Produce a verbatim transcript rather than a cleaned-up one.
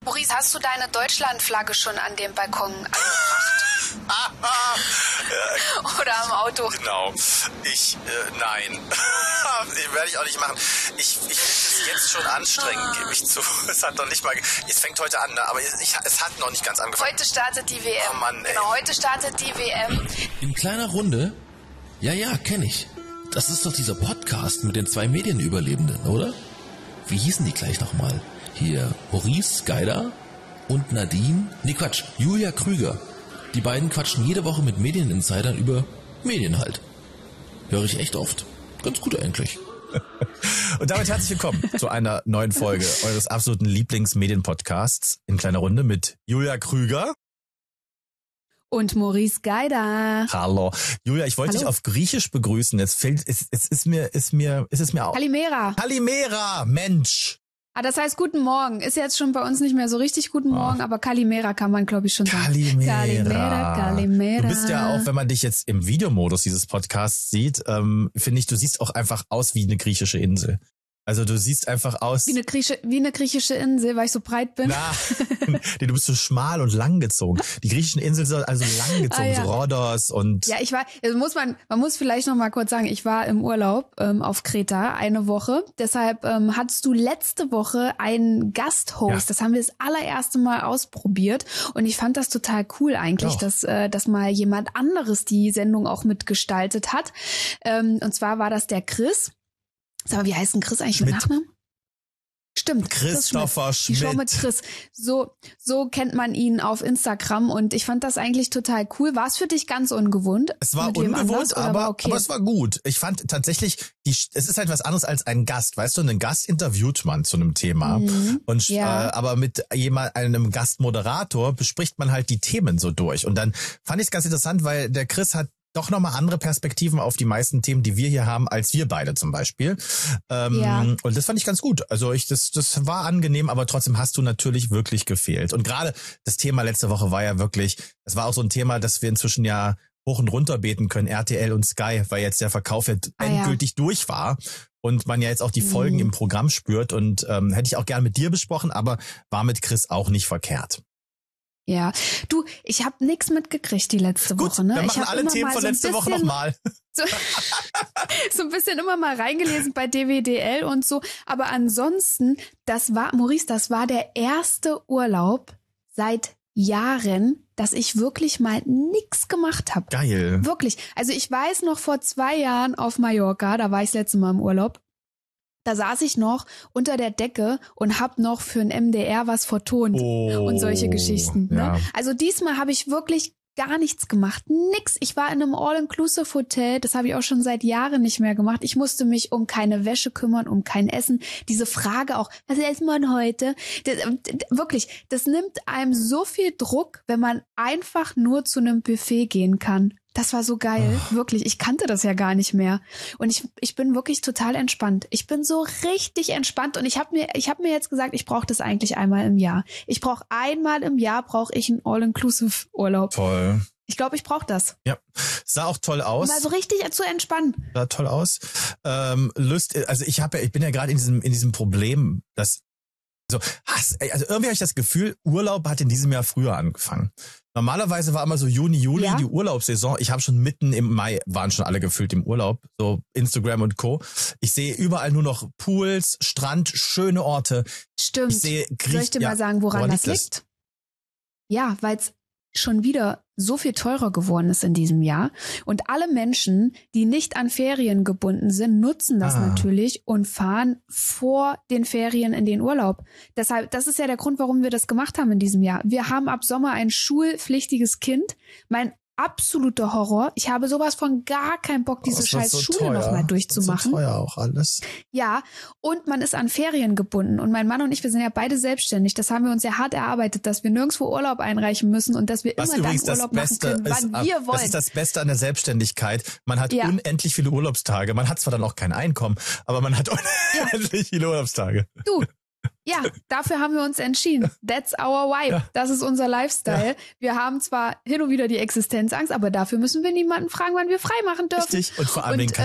Maurice, hast du deine Deutschlandflagge schon an dem Balkon angebracht? Oder am Auto? Genau. Ich, äh, nein. Werde ich auch nicht machen. Ich, ich finde es jetzt schon anstrengend, gebe ich zu. Es hat noch nicht mal, es fängt heute an, ne? Aber ich, es hat noch nicht ganz angefangen. Heute startet die W M. Oh Mann, ey. Genau, heute startet die W M. In kleiner Runde? Ja, ja, kenne ich. Das ist doch dieser Podcast mit den zwei Medienüberlebenden, oder? Wie hießen die gleich nochmal? Hier Maurice Geider und Nadine, nee Quatsch, Julia Krüger. Die beiden quatschen jede Woche mit Medieninsidern über Medien halt. Höre ich echt oft. Ganz gut eigentlich. Und damit herzlich willkommen zu einer neuen Folge eures absoluten Lieblingsmedienpodcasts in kleiner Runde mit Julia Krüger. Und Maurice Geider. Hallo. Julia, ich wollte Hallo. dich auf Griechisch begrüßen. Jetzt fällt, es, es ist mir, ist mir, ist es mir auch. Kalimera. Kalimera, Mensch. Ah, das heißt Guten Morgen. Ist jetzt schon bei uns nicht mehr so richtig Guten Morgen, Oh. aber Kalimera kann man, glaube ich, schon sagen. Kalimera. Kalimera, Kalimera. Du bist ja auch, wenn man dich jetzt im Videomodus dieses Podcasts sieht, ähm, finde ich, du siehst auch einfach aus wie eine griechische Insel. Also du siehst einfach aus... Wie eine, Grieche, wie eine griechische Insel, weil ich so breit bin. Na, nee, du bist so schmal und langgezogen. Die griechischen Inseln sind also langgezogen, Ah, ja. so Rhodos und... Ja, ich war, also muss man, man muss vielleicht noch mal kurz sagen, ich war im Urlaub ähm, auf Kreta eine Woche. Deshalb ähm, hattest du letzte Woche einen Gasthost. Ja. Das haben wir das allererste Mal ausprobiert und ich fand das total cool eigentlich, Auch. dass äh, dass mal jemand anderes die Sendung auch mitgestaltet hat. Ähm, und zwar war das der Chris. Sag mal, wie heißt denn Chris eigentlich mit Schmidt. Nachnamen? Stimmt, Christopher Chris Schmidt. Die Show Schmidt. mit Chris. So, so kennt man ihn auf Instagram und ich fand das eigentlich total cool. War es für dich ganz ungewohnt? Es war mit wem ungewohnt, anders, oder aber, war okay? aber es war gut. Ich fand tatsächlich, die, es ist halt was anderes als ein Gast. Weißt du, einen Gast interviewt man zu einem Thema. Mhm. Und Ja. äh, aber mit jemand, einem Gastmoderator bespricht man halt die Themen so durch. Und dann fand ich es ganz interessant, weil der Chris hat doch nochmal andere Perspektiven auf die meisten Themen, die wir hier haben, als wir beide zum Beispiel. Ähm, Ja. Und das fand ich ganz gut. Also ich, das, das war angenehm, aber trotzdem hast du natürlich wirklich gefehlt. Und gerade das Thema letzte Woche war ja wirklich, es war auch so ein Thema, das wir inzwischen ja hoch und runter beten können, R T L und Sky, weil jetzt der Verkauf jetzt Ah, ja. endgültig durch war und man ja jetzt auch die Folgen Mhm. im Programm spürt. Und ähm, hätte ich auch gern mit dir besprochen, aber war mit Chris auch nicht verkehrt. Ja, du, ich habe nichts mitgekriegt die letzte Gut, Woche. Ne? dann Ich machen hab alle immer Themen mal von so ein letzte Woche bisschen- nochmal. So, so ein bisschen immer mal reingelesen bei D W D L und so. Aber ansonsten, das war, Maurice, das war der erste Urlaub seit Jahren, dass ich wirklich mal nix gemacht habe. Geil. Wirklich. Also ich weiß noch vor zwei Jahren auf Mallorca, da war ich das letzte Mal im Urlaub. Da saß ich noch unter der Decke und hab noch für ein M D R was vertont Oh, und solche Geschichten. Ne? ja. Also diesmal habe ich wirklich gar nichts gemacht. Nix. Ich war in einem All-Inclusive-Hotel. Das habe ich auch schon seit Jahren nicht mehr gemacht. Ich musste mich um keine Wäsche kümmern, um kein Essen. Diese Frage auch, was essen wir denn heute? Das, wirklich, das nimmt einem so viel Druck, wenn man einfach nur zu einem Buffet gehen kann. Das war so geil, Oh. wirklich. Ich kannte das ja gar nicht mehr. Und ich, ich bin wirklich total entspannt. Ich bin so richtig entspannt. Und ich habe mir, ich habe mir jetzt gesagt, ich brauche das eigentlich einmal im Jahr. Ich brauche einmal im Jahr brauche ich einen All-Inclusive-Urlaub. Toll. Ich glaube, ich brauche das. Ja, sah auch toll Um aus. mal so richtig zu entspannen. Sah toll aus. Ähm, Lust, also ich habe ja, ich bin ja gerade in diesem in diesem Problem, dass so, Hass, ey, also irgendwie habe ich das Gefühl, Urlaub hat in diesem Jahr früher angefangen. Normalerweise war immer so Juni, Juli Ja. die Urlaubssaison. Ich habe schon mitten im Mai, waren schon alle gefühlt im Urlaub, so Instagram und Co. Ich sehe überall nur noch Pools, Strand, schöne Orte. Stimmt. Ich sehe Griech- Soll ich dir ja, mal sagen, woran woran das liegt liegt? Ja, weil es schon wieder so viel teurer geworden ist in diesem Jahr. Und alle Menschen, die nicht an Ferien gebunden sind, nutzen das Ah. natürlich und fahren vor den Ferien in den Urlaub. Deshalb, das ist ja der Grund, warum wir das gemacht haben in diesem Jahr. Wir haben ab Sommer ein schulpflichtiges Kind. Mein absoluter Horror. Ich habe sowas von gar keinen Bock, diese Das wird scheiß so Schule teuer. nochmal durchzumachen. So teuer auch alles. Ja, und man ist an Ferien gebunden. Und mein Mann und ich, wir sind ja beide selbstständig. Das haben wir uns ja hart erarbeitet, dass wir nirgendwo Urlaub einreichen müssen und dass wir Was immer dann übrigens das Urlaub machen Beste können, ist, wann wir das wollen. ist das Beste an der Selbstständigkeit. Man hat Ja. unendlich viele Urlaubstage. Man hat zwar dann auch kein Einkommen, aber man hat unendlich viele Urlaubstage. Du, ja, dafür haben wir uns entschieden. That's our vibe. Ja. Das ist unser Lifestyle. Wir haben zwar hin und wieder die Existenzangst, aber dafür müssen wir niemanden fragen, wann wir frei machen dürfen. Richtig. Und vor allem Und, den